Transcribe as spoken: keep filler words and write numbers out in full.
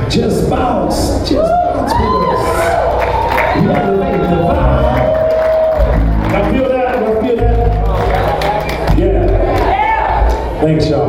Just bounce, just bounce with us. You gotta make the vibe. Y'all feel that? Y'all feel that? Yeah. Thanks, y'all.